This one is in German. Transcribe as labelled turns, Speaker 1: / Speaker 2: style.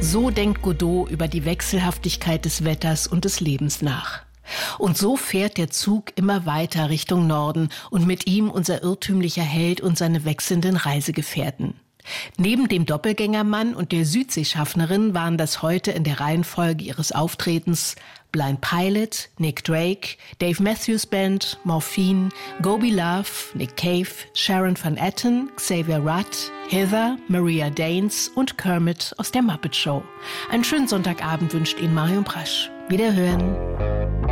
Speaker 1: So denkt Godot über die Wechselhaftigkeit des Wetters und des Lebens nach. Und so fährt der Zug immer weiter Richtung Norden und mit ihm unser irrtümlicher Held und seine wechselnden Reisegefährten. Neben dem Doppelgängermann und der Südseeschaffnerin waren das heute in der Reihenfolge ihres Auftretens Blind Pilot, Nick Drake, Dave Matthews Band, Morphine, Gobi Love, Nick Cave, Sharon Van Etten, Xavier Rudd, Heather, Maria Danes und Kermit aus der Muppet Show. Einen schönen Sonntagabend wünscht Ihnen Marion Brasch. Wiederhören.